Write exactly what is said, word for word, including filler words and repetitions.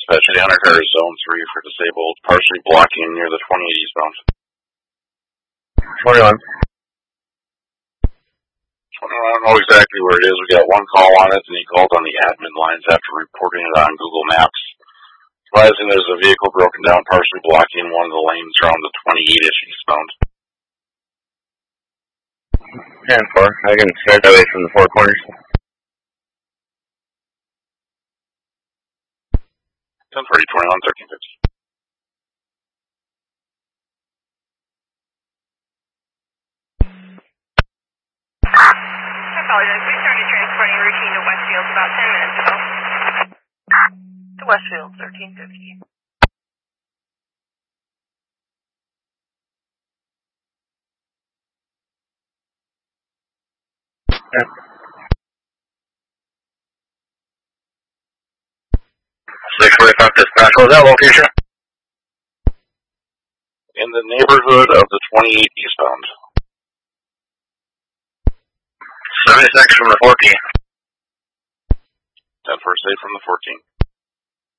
dispatch to Hunter Car Zone three for disabled, partially blocking near the twenty-eight eastbound. twenty-one. I don't know exactly where it is. We got one call on it, and he called on the admin lines after reporting it on Google Maps. Advising there's a vehicle broken down, partially blocking one of the lanes around the twenty-eight-ish eastbound. ten four. I can start that way from the four corners. ten forty, twenty-one, thirteen fifty. I apologize. We started transporting routine to Westfield about ten minutes ago. To Westfield, thirteen fifty. Yeah. six forty-five dispatch. What was that location? In the neighborhood of the twenty-eight eastbound. seventy-six from the fourteen. ten four, safe from the fourteen.